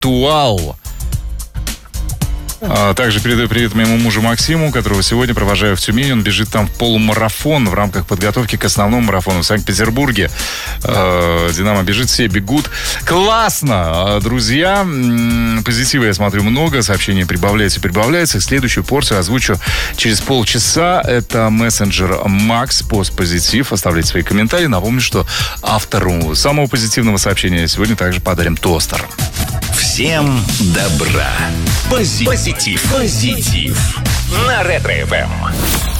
«Виртуал». Также передаю привет моему мужу Максиму, которого сегодня провожаю в Тюмени. Он бежит там в полумарафон в рамках подготовки к основному марафону в Санкт-Петербурге. «Динамо» бежит, все бегут. Классно, друзья. Позитива, я смотрю, много. Сообщения прибавляются. Следующую порцию озвучу через полчаса. Это мессенджер Макс, постпозитив. Оставляйте свои комментарии. Напомню, что автору самого позитивного сообщения сегодня также подарим тостер. Всем добра. Позитив. На Ретро-ФМ.